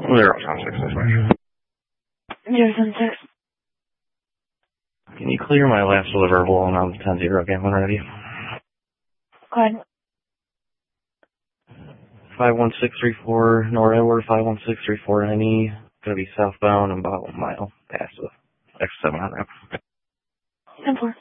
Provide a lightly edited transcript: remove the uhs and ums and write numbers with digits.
076 dispatch. 076. Can you clear my last deliverable and I'm 10-0 again when ready? Go ahead. 51634 North Edward, 51634 NE. Gonna be southbound and about a mile past the X7 on ramp. 10-4.